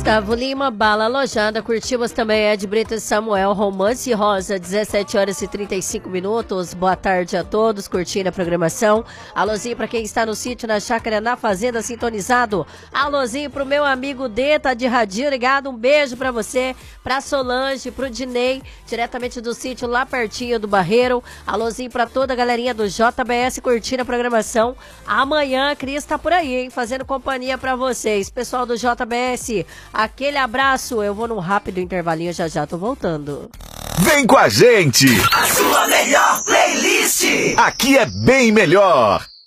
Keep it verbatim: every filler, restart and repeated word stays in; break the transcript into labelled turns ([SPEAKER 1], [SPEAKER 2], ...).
[SPEAKER 1] Gustavo Lima, Bala Alojada, curtimos também Ed Brito Samuel, Romance Rosa, dezessete horas e trinta e cinco minutos, boa tarde a todos, curtindo a programação, alôzinho pra quem está no sítio, na chácara, na fazenda, sintonizado, alôzinho pro meu amigo Deta de Radinho, ligado, um beijo pra você, pra Solange, pro Dinei, diretamente do sítio lá pertinho do Barreiro, alôzinho pra toda a galerinha do J B S curtindo a programação, amanhã a Cris tá por aí, hein, fazendo companhia pra vocês, pessoal do J B S, aquele abraço, eu vou num rápido intervalinho, já já tô voltando.
[SPEAKER 2] Vem com a gente!
[SPEAKER 3] A sua melhor playlist!
[SPEAKER 2] Aqui é bem melhor!